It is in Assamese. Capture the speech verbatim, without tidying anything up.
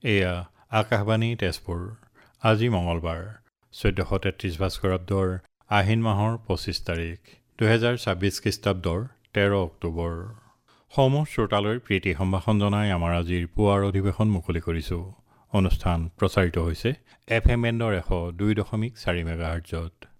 এয়া আকাশবাণী তেজপুৰ। আজি মঙলবাৰ চৈধ্যশ তেত্ৰিছ ভাস্কৰাব্দৰ আহিন মাহৰ পঁচিছ তাৰিখ দুহেজাৰ ছাব্বিছ খ্ৰীষ্টাব্দৰ তেৰ অক্টোবৰ। সমূহ শ্ৰোতালৈ প্ৰীতি সম্ভাষণ জনাই আমাৰ আজিৰ পুৱাৰ অধিৱেশন মুকলি কৰিছোঁ। অনুষ্ঠান প্ৰচাৰিত হৈছে এফ এম বেণ্ডৰ এশ দুই দশমিক চাৰি মেগাহাৰ্টজত।